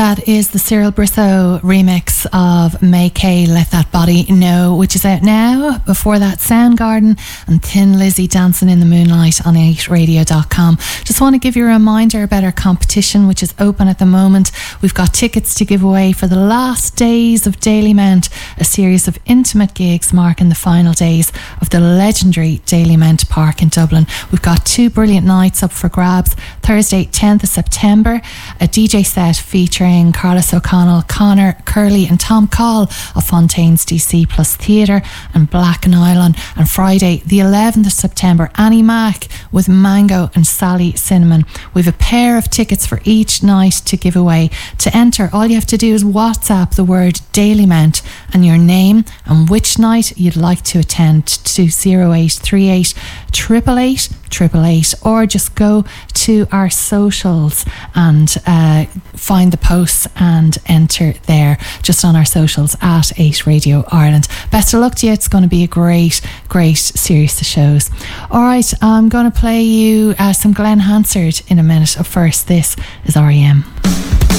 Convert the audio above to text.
That is the Cyril Brissot remix of May Kay Let That Body Know, which is out now. Before that, Soundgarden and Thin Lizzy Dancing in the Moonlight on 8radio.com. Just want to give you a reminder about our competition, which is open at the moment. We've got tickets to give away for the last days of Daily Mount, a series of intimate gigs marking the final days of the legendary Daily Mount Park in Dublin. We've got 2 brilliant nights up for grabs. Thursday, 10th of September, a DJ set featuring Carlos O'Connell, Connor Curley and Tom Call of Fontaine's DC Plus Theatre and Black Nylon. And Friday the 11th of September, Annie Mac with Mango and Sally Cinnamon. We've a pair of tickets for each night to give away. To enter, all you have to do is WhatsApp the word Daily Mount and your name and which night you'd like to attend to 0838 888 888, or just go to our socials and find the posts and enter there just on our socials at 8 Radio Ireland. Best of luck to you. It's going to be a great series of shows. Alright, I'm going to play you some Glenn Hansard in a minute. First, this is R.E.M.